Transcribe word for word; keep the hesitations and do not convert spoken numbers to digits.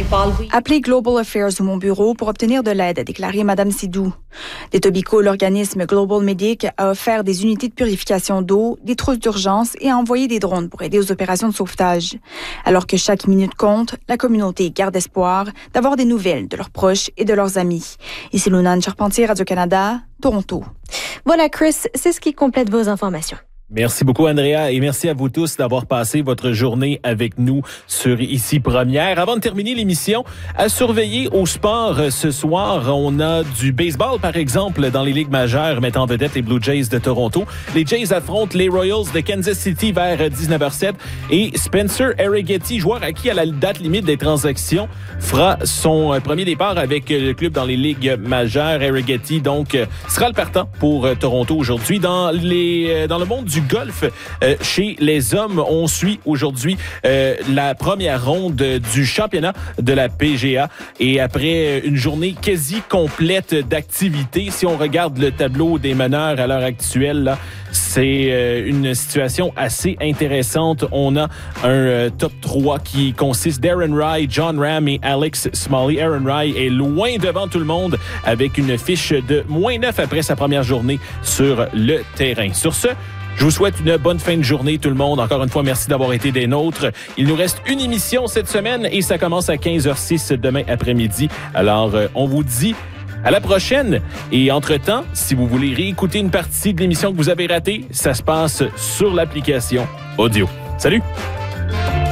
Appelez Global Affairs ou mon bureau pour obtenir de l'aide, a déclaré Mme Sidou. D'Etobicoke, l'organisme Global Medic a offert des unités de purification d'eau, des trousses d'urgence et a envoyé des drones pour aider aux opérations de sauvetage. Alors que chaque minute compte, la communauté garde espoir d'avoir des nouvelles de leurs proches et de leurs amis. Ici Lunane Charpentier, Radio-Canada, Toronto. Voilà, Chris, c'est ce qui complète vos informations. Merci beaucoup, Andrea, et merci à vous tous d'avoir passé votre journée avec nous sur Ici Première. Avant de terminer l'émission, à surveiller au sport ce soir, on a du baseball, par exemple, dans les ligues majeures mettant en vedette les Blue Jays de Toronto. Les Jays affrontent les Royals de Kansas City vers dix-neuf heures zéro sept et Spencer Arrighetti, joueur acquis à la date limite des transactions, fera son premier départ avec le club dans les ligues majeures. Arrighetti, donc, sera le partant pour Toronto aujourd'hui. Dans les, dans le monde du golf, euh, chez les hommes, on suit aujourd'hui euh, la première ronde du championnat de la P G A et après une journée quasi complète d'activité, si on regarde le tableau des meneurs à l'heure actuelle, là, c'est euh, une situation assez intéressante. On a un euh, top trois qui consiste d'Aaron Rai, John Ram et Alex Smalley. Aaron Rai est loin devant tout le monde avec une fiche de moins neuf après sa première journée sur le terrain. Sur ce, je vous souhaite une bonne fin de journée, tout le monde. Encore une fois, merci d'avoir été des nôtres. Il nous reste une émission cette semaine et ça commence à quinze heures six demain après-midi. Alors, euh, on vous dit à la prochaine. Et entre-temps, si vous voulez réécouter une partie de l'émission que vous avez ratée, ça se passe sur l'application Audio. Salut!